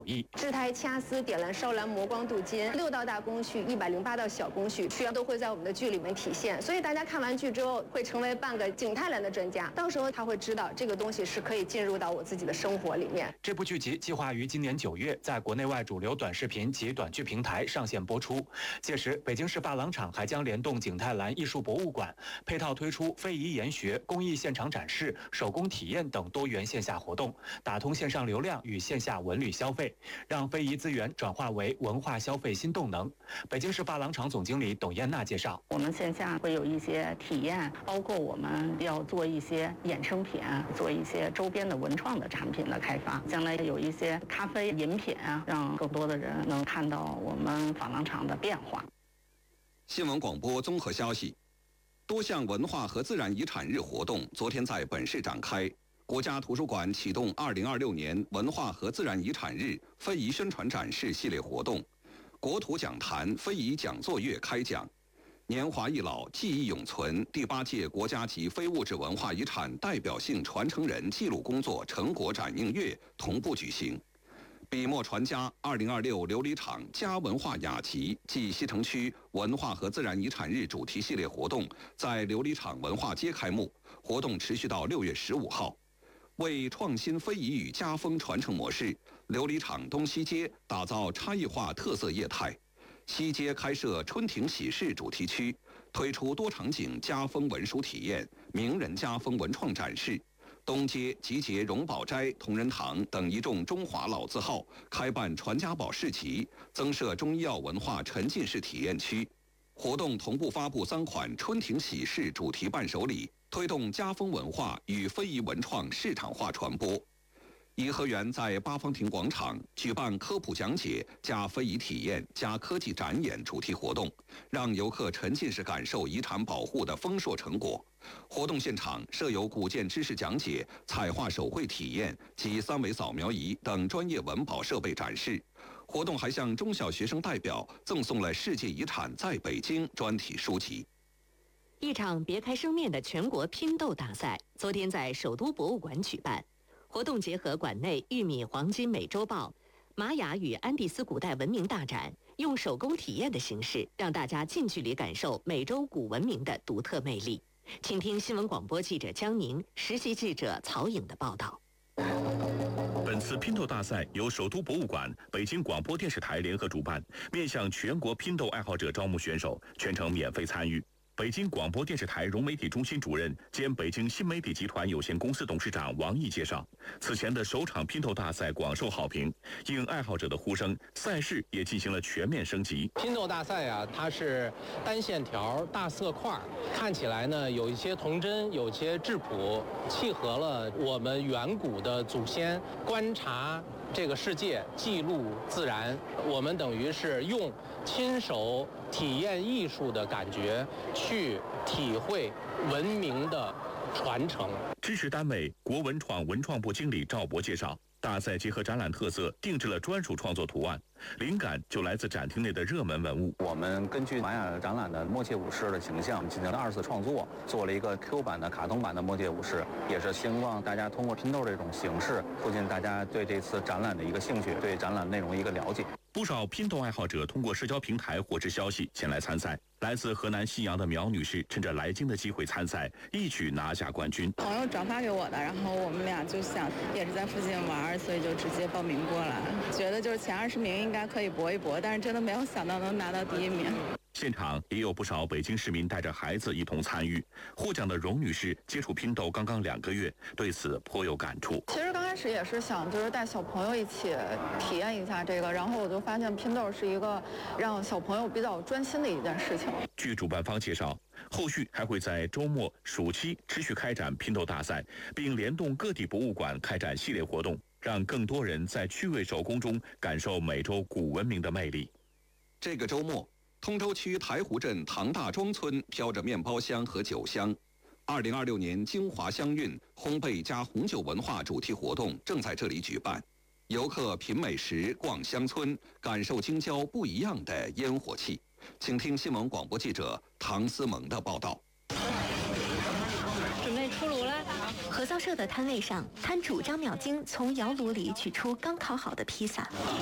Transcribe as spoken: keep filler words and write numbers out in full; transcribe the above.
制胎、掐丝、点燃、烧蓝、磨光镀金，六道大工序，一百零八道小工序，需要都会在我们的剧里面体现。所以大家看完剧之后，会成为半个景泰蓝的专家。到时候他会知道这个东西是可以进入到我自己的生活里面。 这部剧集计划于今年九月在国内外主流短视频及短剧平台上线播出。届时，北京市发廊厂还将联动景泰蓝艺术博物馆，配套推出非遗研学、工艺现场展示、手工体验等多元线下活动，打通线上流量与线下文旅消费。让非遗资源转化为文化消费新动能。北京市发廊厂总经理董艳娜介绍， 我们线下会有一些体验，包括我们要做一些衍生品，做一些周边的文创的产品的开发。将来有一些咖啡饮品啊，让更多的人能看到我们珐琅厂的变化。 新闻广播综合消息，多项文化和自然遗产日活动昨天在本市展开。国家图书馆启动二零二六年文化和自然遗产日非遗宣传展示系列活动，国图讲坛非遗讲座月开讲，年华易老，记忆永存第八届国家级非物质文化遗产代表性传承人记录工作成果展映月同步举行。笔墨传家二零二六琉璃厂家文化雅集暨西城区文化和自然遗产日主题系列活动在琉璃厂文化街开幕，活动持续到六月十五号。为创新非遗与家风传承模式，琉璃厂东西街打造差异化特色业态。西街开设春庭喜事主题区，推出多场景家风文书体验、名人家风文创展示。东街集结荣宝斋、同仁堂等一众中华老字号，开办传家宝市集，增设中医药文化沉浸式体验区。活动同步发布三款春庭喜事主题伴手礼，推动家风文化与非遗文创市场化传播。颐和园在八方亭广场举办科普讲解加非遗体验加科技展演主题活动，让游客沉浸式感受遗产保护的丰硕成果。活动现场设有古建知识讲解、彩画手绘体验及三维扫描仪等专业文保设备展示。活动还向中小学生代表赠送了《世界遗产在北京》专题书籍。 一场别开生面的全国拼豆大赛昨天在首都博物馆举办，活动结合馆内玉米黄金美洲豹、玛雅与安第斯古代文明大展，用手工体验的形式，让大家近距离感受美洲古文明的独特魅力。请听新闻广播记者江宁、实习记者曹颖的报道。 本次拼豆大赛由首都博物馆、北京广播电视台联合主办，面向全国拼豆爱好者招募选手，全程免费参与。北京广播电视台融媒体中心主任兼北京新媒体集团有限公司董事长王毅介绍，此前的首场拼豆大赛广受好评，应爱好者的呼声，赛事也进行了全面升级。 拼豆大赛啊，它是单线条、大色块，看起来呢有一些童真，有些质朴，契合了我们远古的祖先观察这个世界、记录自然。我们等于是用亲手体验艺术的感觉去体会文明的传承。 支持单位国文创文创部经理赵博介绍，大赛结合展览特色，定制了专属创作图案，灵感就来自展厅内的热门文物。 我们根据玛雅展览的默切武士的形象进行了二次创作，做了一个 Q 版的卡通版的默切武士，也是希望大家通过拼豆这种形式，促进大家对这次展览的一个兴趣，对展览内容一个了解。 不少拼豆爱好者通过社交平台获知消息前来参赛。来自河南信阳的苗女士趁着来京的机会参赛，一举拿下冠军。 朋友转发给我的，然后我们俩就想也是在附近玩，所以就直接报名过来。觉得就是前二十名应该可以搏一搏，但是真的没有想到能拿到第一名。 现场也有不少北京市民带着孩子一同参与。获奖的荣女士接触拼豆刚刚两个月，对此颇有感触。 其实刚开始也是想就是带小朋友一起体验一下这个，然后我就发现拼豆是一个让小朋友比较专心的一件事情。 据主办方介绍，后续还会在周末、暑期持续开展拼豆大赛，并联动各地博物馆开展系列活动，让更多人在趣味手工中感受美洲古文明的魅力。 这个周末，通州区台湖镇唐大庄村飘着面包香和酒香。二零二六年京华香韵烘焙加红酒文化主题活动正在这里举办，游客品美食、逛乡村，感受京郊不一样的烟火气。请听新闻广播记者唐思萌的报道。 准备出炉了。 合造社的摊位上，摊主张淼晶从窑炉里取出刚烤好的披萨。